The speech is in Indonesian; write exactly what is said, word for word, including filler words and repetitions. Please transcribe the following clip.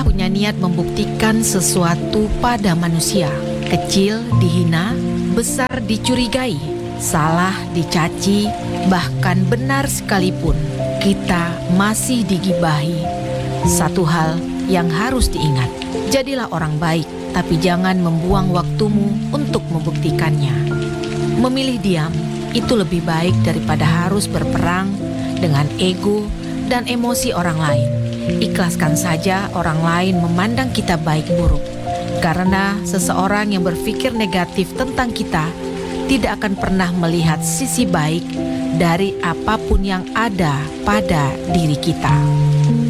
kita punya niat membuktikan sesuatu pada manusia, kecil dihina, besar dicurigai, salah dicaci, bahkan benar sekalipun, kita masih digibahi. Satu hal yang harus diingat, jadilah orang baik, tapi jangan membuang waktumu untuk membuktikannya. Memilih diam itu lebih baik daripada harus berperang dengan ego dan emosi orang lain. Ikhlaskan saja orang lain memandang kita baik buruk, karena seseorang yang berpikir negatif tentang kita tidak akan pernah melihat sisi baik dari apapun yang ada pada diri kita.